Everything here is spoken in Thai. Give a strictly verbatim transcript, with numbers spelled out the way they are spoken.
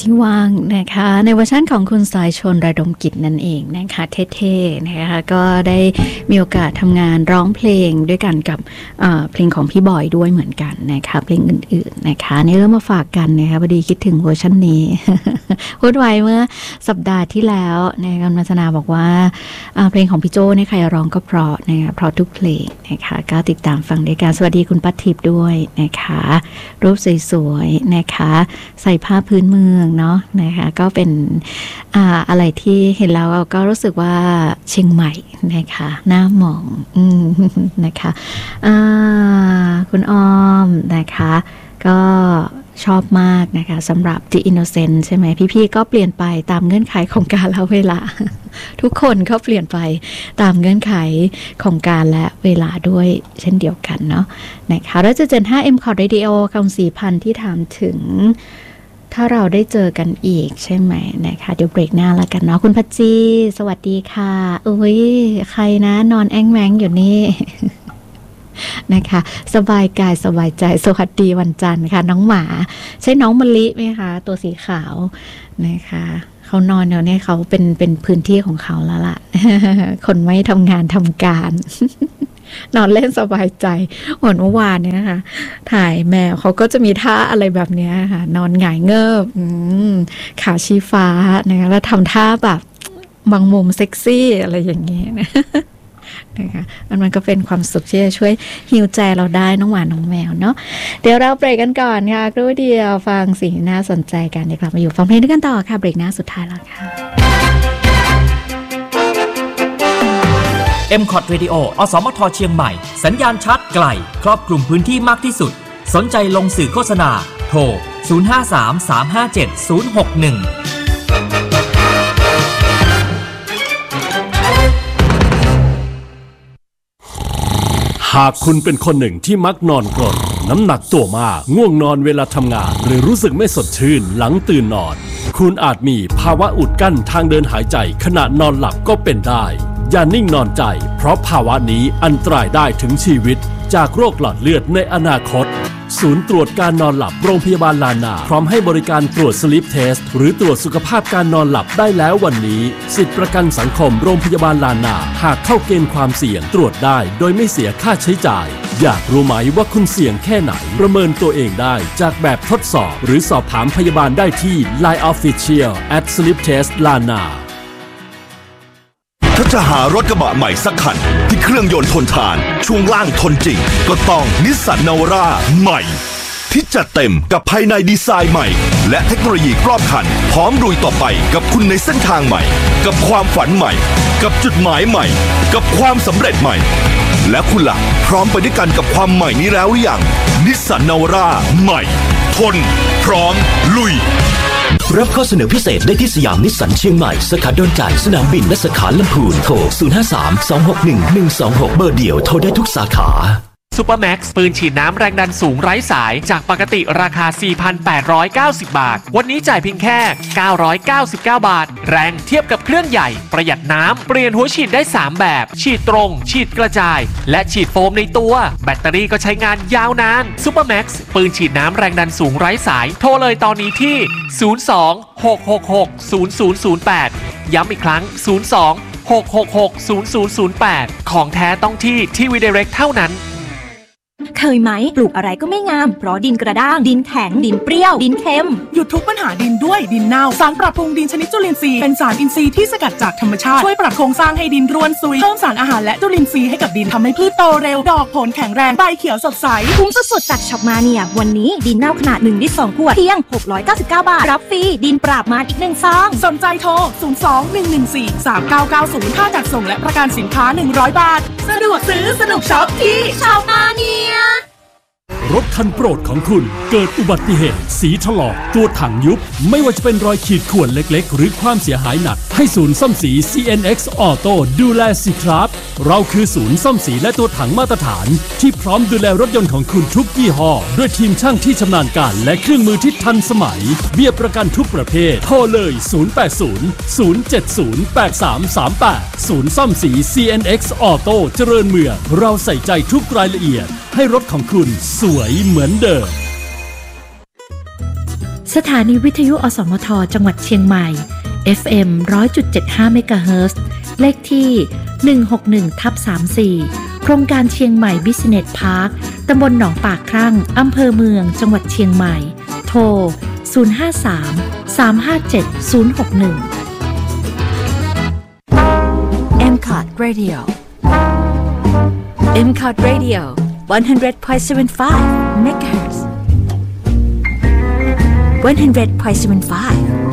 ที่ว่างนะคะในเวอร์ชันของคุณสายชนระดมกิจนั่นเองนะคะเท่ๆนะคะก็ได้มีโอกาสทำงานร้องเพลงด้วยกันกับเพลงของพี่บอยด้วยเหมือนกันนะคะเพลงอื่นๆนะคะนี่เริ่มมาฝากกันนะคะพอดีคิดถึงเวอร์ชันนี้ พูดไว้เมื่อสัปดาห์ที่แล้วนะคะคุณมัชนาบอกว่าเพลงของพี่โจ้เนี่ยใครร้องก็เพราะนะคะเพราะทุกเพลงนะคะก็ติดตามฟังด้วยกันสวัสดีคุณปัททิพย์ด้วยนะคะรูปสวยๆนะคะใส่ผ้าพื้นเมืองเนาะนะคะก็เป็นอ่าอะไรที่เห็นแล้วก็รู้สึกว่าเชียงใหม่นะคะหน้าหมองอืมนะคะอ่าคุณอ้อมนะคะก็ชอบมากนะคะสำหรับ The Innocent ใช่ไหมพี่ๆก็เปลี่ยนไปตามเงื่อนไขของกาลและเวลาทุกคนก็เปลี่ยนไปตามเงื่อนไขของกาลและเวลาด้วยเช่นเดียวกันเนาะนะคะแล้วจะเจน ห้า เอ็ม คอร์ด Radio คำสี่พันที่ถามถึงถ้าเราได้เจอกันอีกใช่ไหมนะคะเดี๋ยวเบรกหน้าแล้วกันเนาะคุณพัชจีสวัสดีค่ะอุ้ยใครนะนอนแอ้งแมงอยู่นี่นะคะสบายกายสบายใจสวัสดีวันจันทร์ค่ะน้องหมาใช่น้องมะลิไหมคะตัวสีขาวนะคะเขานอนเนี่ยเขาเป็นเป็นพื้นที่ของเขาแล้วล่ะ คนไม่ทำงานทำการ นอนเล่นสบายใจเหมือนเมื่อวานเนี่ยนะคะถ่ายแมวเขาก็จะมีท่าอะไรแบบนี้ค่ะนอนหงายเงิบขาชี้ฟ้านะคะแล้วทำท่าแบบบางมุมเซ็กซี่อะไรอย่างเงี้ยนะนะคะมันมันก็เป็นความสุขที่จะช่วยฮีลใจเราได้น้องหมาน้องแมวเนาะเดี๋ยวเราเบรกกันก่อนค่ะครู่เดียวฟังสิ่งน่าสนใจกันเดี๋ยวกลับมาอยู่ฟังเพลงด้วยกันต่อค่ะเบรกหน้าสุดท้ายแล้วค่ะเอ็ม คอร์ด Radio อสมทเชียงใหม่สัญญาณชัดไกลครอบคลุมพื้นที่มากที่สุดสนใจลงสื่อโฆษณาโทรศูนย์ ห้า สาม สาม ห้า เจ็ด ศูนย์ หก หนึ่งหากคุณเป็นคนหนึ่งที่มักนอนกรนน้ำหนักตัวมากง่วงนอนเวลาทำงานหรือรู้สึกไม่สดชื่นหลังตื่นนอนคุณอาจมีภาวะอุดกั้นทางเดินหายใจขณะนอนหลับก็เป็นได้อย่านิ่งนอนใจเพราะภาวะนี้อันตรายได้ถึงชีวิตจากโรคหลอดเลือดในอนาคตศูนย์ตรวจการนอนหลับโรงพยาบาลลานาพร้อมให้บริการตรวจสลิปเทสหรือตรวจสุขภาพการนอนหลับได้แล้ววันนี้สิทธิประกันสังคมโรงพยาบาลลานาหากเข้าเกณฑ์ความเสี่ยงตรวจได้โดยไม่เสียค่าใช้จ่ายอยากรู้ไหมว่าคุณเสี่ยงแค่ไหนประเมินตัวเองได้จากแบบทดสอบหรือสอบถามพยาบาลได้ที่ ไลน์ Official แอท sleep test ลานาถ้าจะหารถกระบะใหม่สักคันที่เครื่องยนต์ทนทานช่วงล่างทนจริงก็ต้องนิสสันนาวาร่าใหม่ที่จัดเต็มกับภายในดีไซน์ใหม่และเทคโนโลยีรอบคันพร้อมลุยต่อไปกับคุณในเส้นทางใหม่กับความฝันใหม่กับจุดหมายใหม่กับความสำเร็จใหม่และคุณล่ะพร้อมไปด้วยกันกับความใหม่นี้แล้วหรือยังนิสสันนาวาร่าใหม่ทนพร้อมลุยรับข้อเสนอพิเศษได้ที่สยามนิสสันเชียงใหม่สาขาดอนจานสนามบินและสาขาลำพูนโทรศูนย์ ห้า สาม สอง หก หนึ่ง หนึ่ง สอง หกเบอร์เดียวโทรได้ทุกสาขาซูเปอร์แม็กซ์ปืนฉีดน้ำแรงดันสูงไร้สายจากปกติราคา สี่พันแปดร้อยเก้าสิบ บาทวันนี้จ่ายเพียงแค่เก้าร้อยเก้าสิบเก้าบาทแรงเทียบกับเครื่องใหญ่ประหยัดน้ำเปลี่ยนหัวฉีดได้สามแบบฉีดตรงฉีดกระจายและฉีดโฟมในตัวแบตเตอรี่ก็ใช้งานยาวนานซูเปอร์แม็กซ์ปืนฉีดน้ำแรงดันสูงไร้สายโทรเลยตอนนี้ที่ศูนย์ สอง หก หก หก ศูนย์ ศูนย์ ศูนย์ แปดย้ำอีกครั้งศูนย์ สอง หก หก หก ศูนย์ ศูนย์ ศูนย์ แปดของแท้ต้องที่ทีวี Direct เท่านั้นเคยไหมปลูกอะไรก็ไม่งามเพราะดินกระด้างดินแข็งดินเปรี้ยวดินเค็มหยุดทุกปัญหาดินด้วยดินเน่าสารปรับปรุงดินชนิดจุลินทรีย์เป็นสารอินทรีย์ที่สกัดจากธรรมชาติช่วยปรับโครงสร้างให้ดินร่วนซุยเพิ่มสารอาหารและจุลินทรีย์ให้กับดินทำให้พืชโตเร็วดอกผลแข็งแรงใบเขียวสดใสคุ้มสุดๆจากช็อปมาเนียวันนี้ดินเน่าขนาดหนึ่งลิตรสองขวดเพียงหกร้อยเก้าสิบเก้าบาทรับฟรีดินปราบมารอีกหนึ่งซองสนใจโทรศูนย์ สอง หนึ่ง หนึ่ง สี่ สาม เก้า เก้า ศูนย์ค่าจัดส่งและประกันสินค้าหนึ่งร้อยบาทสะดวกซื้อสนุกช็อปที่ช็อปมาเนียรถคันโปรดของคุณเกิดอุบัติเหตุสีถลอกตัวถังยุบไม่ว่าจะเป็นรอยขีดข่วนเล็กๆหรือความเสียหายหนักให้ศูนย์ซ่อมสี ซี เอ็น เอ็กซ์ Auto ดูแลสิครับเราคือศูนย์ซ่อมสีและตัวถังมาตรฐานที่พร้อมดูแลรถยนต์ของคุณทุกยี่ห้อด้วยทีมช่างที่ชำนาญการและเครื่องมือที่ทันสมัยเบี้ยประกันทุกประเภทโทรเลยศูนย์ แปด ศูนย์ ศูนย์ เจ็ด ศูนย์ แปด สาม สาม แปดศูนย์ซ่อมสี ซี เอ็น เอ็กซ์ Auto เจริญเมืองเราใส่ใจทุกรายละเอียดให้รถของคุณสวยเหมือนเดิมสถานีวิทยุอสมทจังหวัดเชียงใหม่ เอฟ เอ็ม หนึ่งร้อยจุดเจ็ดห้า เมกะเฮิรตซ์ เลขที่ หนึ่งหกหนึ่งทับสามสี่ โครงการเชียงใหม่บิสเนสพาร์ค ตำบลหนองปากครั่ง อำเภอเมือง จังหวัดเชียงใหม่ โทร ศูนย์ ห้า สาม สาม ห้า เจ็ด ศูนย์ หก หนึ่งเอ็ม ซี โอ ที Radio เอ็ม ซี โอ ที Radio one hundred point seven five เมกะเฮิรตซ์ one hundred point seven five